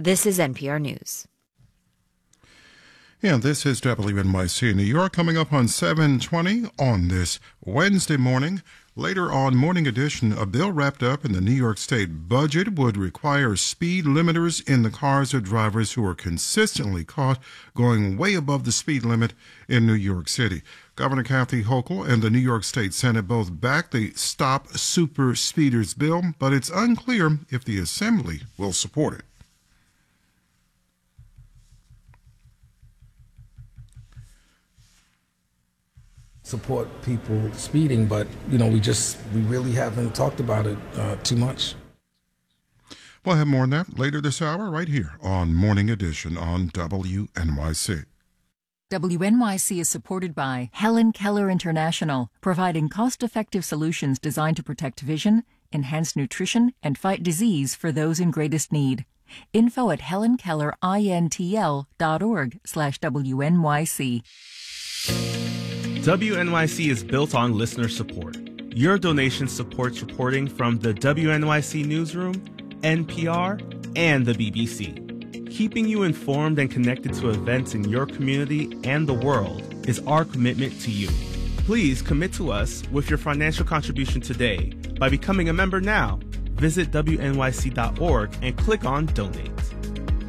This is NPR News. And this is WNYC New York, coming up on 7:20 on this Wednesday morning. Later on Morning Edition, a bill wrapped up in the New York State budget would require speed limiters in the cars of drivers who are consistently caught going way above the speed limit in New York City. Governor Kathy Hochul and the New York State Senate both backed the Stop Super Speeders bill, but it's unclear if the Assembly will support it. Support people speeding, but we really haven't talked about it too much. We'll have more on that later this hour right here on Morning Edition on WNYC. WNYC is supported by Helen Keller International, providing cost-effective solutions designed to protect vision, enhance nutrition, and fight disease for those in greatest need. Info at helenkellerintl.org/WNYC. WNYC is built on listener support. Your donation supports reporting from the WNYC Newsroom, NPR, and the BBC. Keeping you informed and connected to events in your community and the world is our commitment to you. Please commit to us with your financial contribution today by becoming a member now. Visit WNYC.org and click on Donate.